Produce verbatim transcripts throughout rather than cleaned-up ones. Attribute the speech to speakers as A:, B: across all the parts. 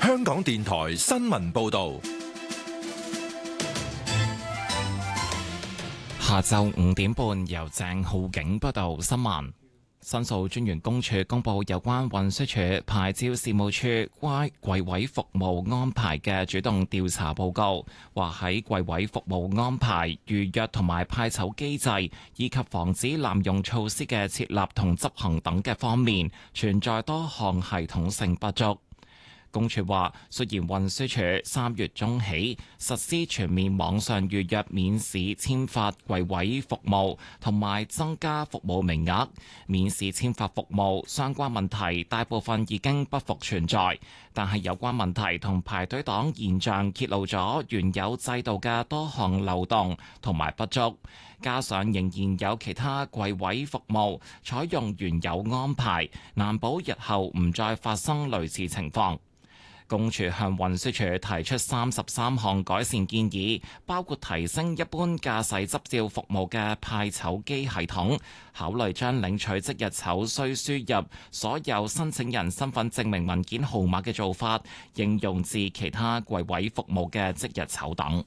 A: 香港電台新聞報道。
B: 下晝五點半，由鄭浩景報道新聞。申訴專員公署公布有關運輸署牌照事務處關櫃位服務安排嘅主動調查報告，話喺櫃位服務安排、預約同埋派籌機制，以及防止濫用措施嘅設立同執行等嘅方面，存在多項系統性不足。公署話，雖然運輸署三月中起實施全面網上預約免試簽發櫃位服務，同埋增加服務名額，免試簽發服務相關問題大部分已經不復存在，但係有關問題同排隊黨現象揭露咗原有制度嘅多項漏洞同埋不足，加上仍然有其他櫃位服務採用原有安排，難保日後唔再發生類似情況。公署向運輸署提出三十三項改善建議，包括提升一般駕駛執照服務嘅派籌機系統，考慮將領取即日籌需輸入所有申請人身份證明文件號碼嘅做法，應用至其他櫃位服務嘅即日籌等。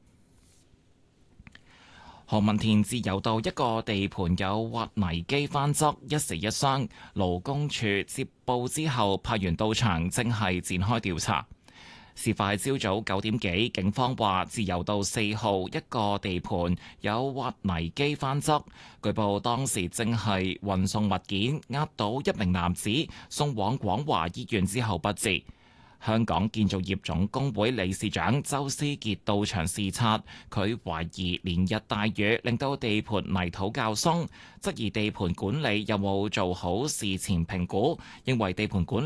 B: 何文田自由道一個地盤有挖泥機翻側，一死一傷。勞工處接報之後派員到場，正係展開調查。事發朝早九點幾，警方話自由道四號一個地盤有挖泥機翻側，據報當時正係運送物件，壓到一名男子，送往廣華醫院之後不治。香港建造業總工會理事長周思傑到場視察，佢懷疑連日大雨令到地盤泥土較鬆，質疑地盤管理有冇做好事前評估，認為地盤管